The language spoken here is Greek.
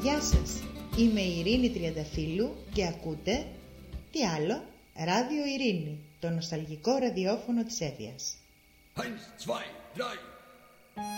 Γεια σας, είμαι η Ειρήνη Τριανταφύλλου και ακούτε τι άλλο, Ράδιο Ειρήνη, το νοσταλγικό ραδιόφωνο της Εύβοιας. 1, 2, 3